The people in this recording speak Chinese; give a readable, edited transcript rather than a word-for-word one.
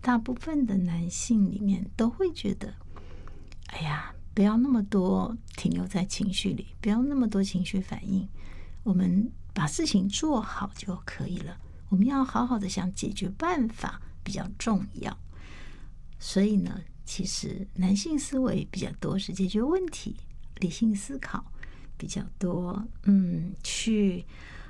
大部分的男性里面都会觉得，哎呀，不要那么多停留在情绪里，不要那么多情绪反应，我们把事情做好就可以了。我们要好好的想解决办法比较重要。所以呢，其实男性思维比较多是解决问题，理性思考比较多，去